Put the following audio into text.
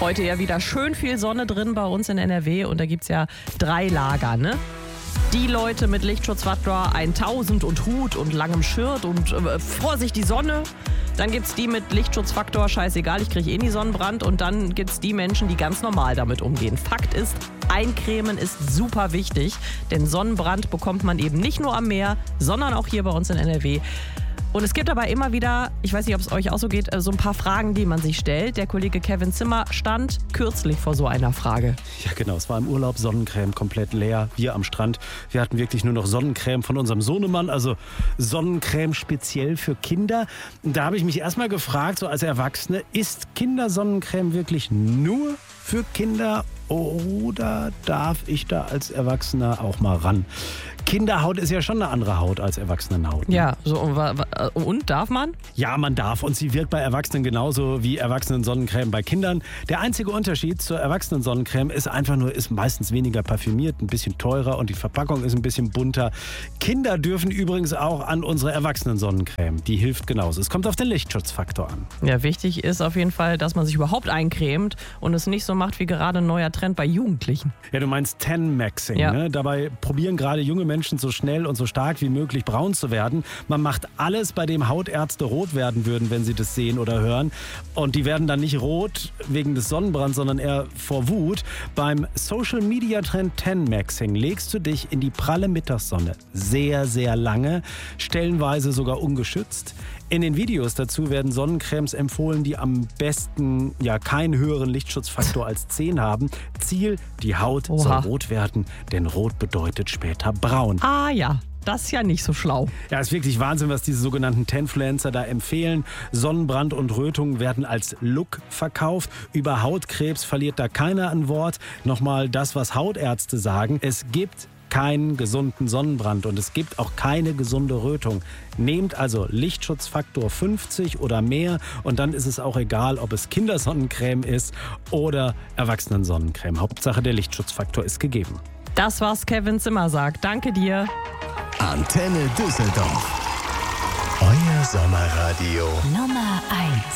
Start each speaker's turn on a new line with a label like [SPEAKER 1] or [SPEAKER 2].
[SPEAKER 1] Heute ja wieder schön viel Sonne drin bei uns in NRW und da gibt es ja 3 Lager, ne? Die Leute mit Lichtschutzfaktor 1000 und Hut und langem Shirt und Vorsicht, die Sonne. Dann gibt es die mit Lichtschutzfaktor, scheißegal, ich kriege nie Sonnenbrand. Und dann gibt es die Menschen, die ganz normal damit umgehen. Fakt ist, Eincremen ist super wichtig, denn Sonnenbrand bekommt man eben nicht nur am Meer, sondern auch hier bei uns in NRW. Und es gibt aber immer wieder, ich weiß nicht, ob es euch auch so geht, so ein paar Fragen, die man sich stellt. Der Kollege Kevin Zimmer stand kürzlich vor so einer Frage.
[SPEAKER 2] Ja genau, es war im Urlaub, Sonnencreme komplett leer, wir am Strand. Wir hatten wirklich nur noch Sonnencreme von unserem Sohnemann, also Sonnencreme speziell für Kinder. Und da habe ich mich erstmal gefragt, so als Erwachsene, ist Kindersonnencreme wirklich nur für Kinder oder darf ich da als Erwachsener auch mal ran? Kinderhaut ist ja schon eine andere Haut als Erwachsenenhaut. Ne?
[SPEAKER 1] Ja, so, und darf man?
[SPEAKER 2] Ja, man darf und sie wirkt bei Erwachsenen genauso wie Erwachsenen-Sonnencreme bei Kindern. Der einzige Unterschied zur Erwachsenen-Sonnencreme ist einfach nur, ist meistens weniger parfümiert, ein bisschen teurer und die Verpackung ist ein bisschen bunter. Kinder dürfen übrigens auch an unsere Erwachsenen-Sonnencreme. Die hilft genauso. Es kommt auf den Lichtschutzfaktor an.
[SPEAKER 1] Ja, wichtig ist auf jeden Fall, dass man sich überhaupt eincremt und es nicht so macht wie gerade ein neuer Trend bei Jugendlichen.
[SPEAKER 2] Ja, du meinst Tan-Maxing,
[SPEAKER 1] ja.
[SPEAKER 2] Ne? Dabei probieren gerade junge Menschen so schnell und so stark wie möglich braun zu werden. Man macht alles, bei dem Hautärzte rot werden würden, wenn sie das sehen oder hören. Und die werden dann nicht rot wegen des Sonnenbrands, sondern eher vor Wut. Beim Social-Media-Trend Tan-Maxing legst du dich in die pralle Mittagssonne sehr, sehr lange, stellenweise sogar ungeschützt. In den Videos dazu werden Sonnencremes empfohlen, die am besten ja keinen höheren Lichtschutzfaktor als 10 haben. Ziel, die Haut soll rot werden, denn rot bedeutet später braun.
[SPEAKER 1] Ah ja. Das ist ja nicht so schlau.
[SPEAKER 2] Ja, ist wirklich Wahnsinn, was diese sogenannten Tanfluencer da empfehlen. Sonnenbrand und Rötung werden als Look verkauft. Über Hautkrebs verliert da keiner ein Wort. Nochmal das, was Hautärzte sagen. Es gibt keinen gesunden Sonnenbrand und es gibt auch keine gesunde Rötung. Nehmt also Lichtschutzfaktor 50 oder mehr und dann ist es auch egal, ob es Kindersonnencreme ist oder Erwachsenensonnencreme. Hauptsache der Lichtschutzfaktor ist gegeben.
[SPEAKER 1] Das, was Kevin Zimmer sagt. Danke dir.
[SPEAKER 3] Antenne Düsseldorf. Euer Sommerradio
[SPEAKER 4] Nummer 1.